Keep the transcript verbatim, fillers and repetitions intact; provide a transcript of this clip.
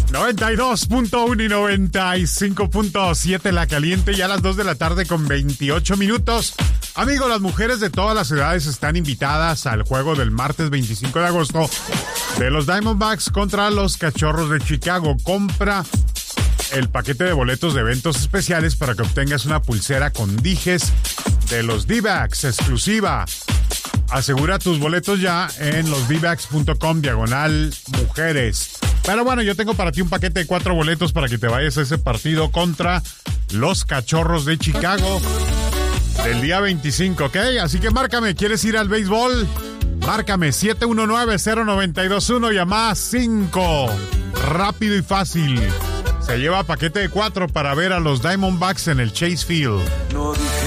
noventa y dos punto uno y noventa y cinco punto siete La Caliente, ya a las dos de la tarde con veintiocho minutos. Amigos, las mujeres de todas las edades están invitadas al juego del martes veinticinco de agosto de los Diamondbacks contra los Cachorros de Chicago. Compra el paquete de boletos de eventos especiales para que obtengas una pulsera con dijes de los D-Backs exclusiva. Asegura tus boletos ya en los d backs punto com diagonal mujeres. Pero bueno, yo tengo para ti un paquete de cuatro boletos para que te vayas a ese partido contra los Cachorros de Chicago del día veinticinco, ¿ok? Así que márcame, ¿quieres ir al béisbol? Márcame siete uno nueve, cero nueve dos uno y a más cinco. Rápido y fácil. Se lleva paquete de cuatro para ver a los Diamondbacks en el Chase Field. No dije